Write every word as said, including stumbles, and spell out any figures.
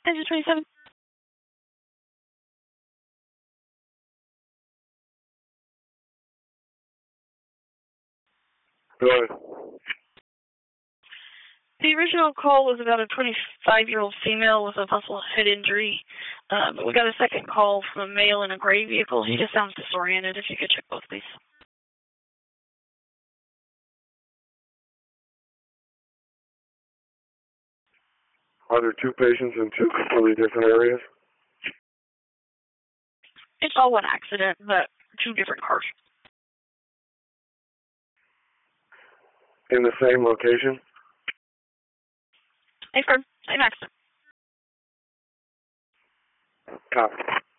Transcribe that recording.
Engine twenty-seven. Go ahead. The original call was about a twenty-five-year-old female with a possible head injury, uh, but we got a second call from a male in a gray vehicle. He just sounds disoriented. If you could check both, please. Are there two patients in two completely different areas? It's all one accident, but two different cars. In the same location? Hey, firm. Same accident. Copy.